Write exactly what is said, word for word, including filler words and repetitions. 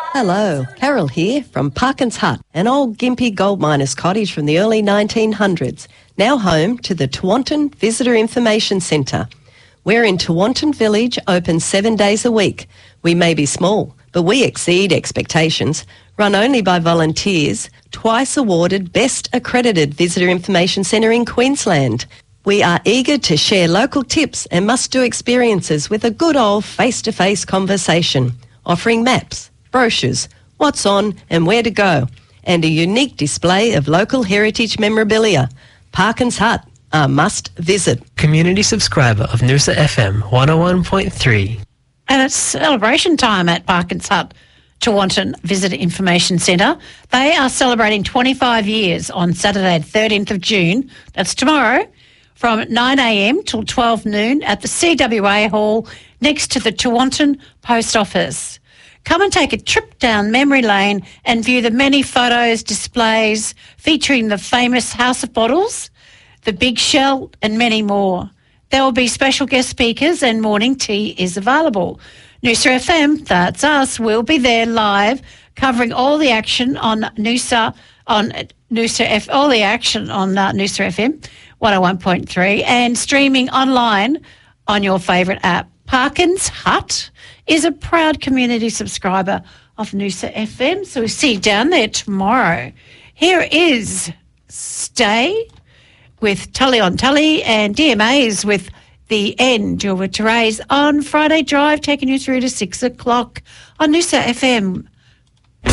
Hello, Carol here from Parkins Hut, an old Gympie gold miners' cottage from the early nineteen hundreds, now home to the Tewantin Visitor Information Centre. We're in Tewantin Village, open seven days a week. We may be small, but we exceed expectations. Run only by volunteers, twice awarded Best Accredited Visitor Information Centre in Queensland. We are eager to share local tips and must-do experiences with a good old face-to-face conversation, offering maps, brochures, what's on and where to go, and a unique display of local heritage memorabilia. Parkins Hut, a must-visit. Community subscriber of Noosa F M one oh one point three. And it's celebration time at Parkins Hut, Tewantin Visitor Information Centre. They are celebrating twenty-five years on Saturday, the thirteenth of June. That's tomorrow, from nine a m till twelve noon at the C W A Hall next to the Tewantin Post Office. Come and take a trip down memory lane and view the many photos, displays featuring the famous House of Bottles, the Big Shell and many more. There will be special guest speakers and morning tea is available. Noosa F M, that's us, will be there live covering all the action on Noosa, on Noosa F, all the action on uh, Noosa F M one oh one point three and streaming online on your favourite app. Parkins Hut is a proud community subscriber of Noosa F M, so we'll see you down there tomorrow. Here is Stay with Tully on Tully and D M As with The End. You're with Therese on Friday Drive, taking you through to six o'clock on Noosa F M